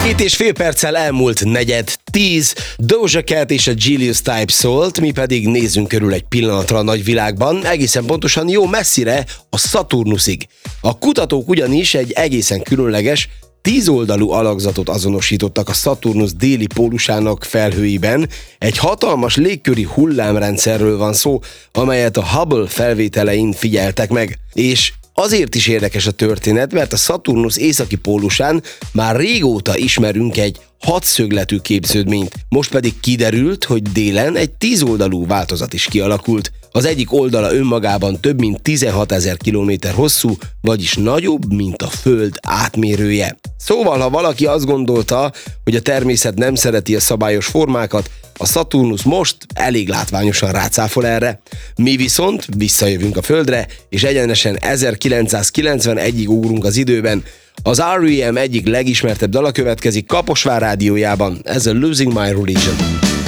2,5 perccel elmúlt 9:10, Doja Cat és a Julius Type szólt, mi pedig nézzünk körül egy pillanatra a nagyvilágban, egészen pontosan jó messzire, a Szaturnuszig. A kutatók ugyanis egy egészen különleges, 10 oldalú alakzatot azonosítottak a Szaturnusz déli pólusának felhőiben. Egy hatalmas légköri hullámrendszerről van szó, amelyet a Hubble felvételein figyeltek meg. És azért is érdekes a történet, mert a Szaturnusz északi pólusán már régóta ismerünk egy hatszögletű képződményt. Most pedig kiderült, hogy délen egy 10 oldalú változat is kialakult. Az egyik oldala önmagában több mint 16 000 kilométer hosszú, vagyis nagyobb, mint a Föld átmérője. Szóval, ha valaki azt gondolta, hogy a természet nem szereti a szabályos formákat, a Szaturnusz most elég látványosan rácáfol erre. Mi viszont visszajövünk a Földre, és egyenesen 1991-ig ugrunk az időben. Az R.E.M. egyik legismertebb dala következik Kaposvár rádiójában, ez a Losing My Religion.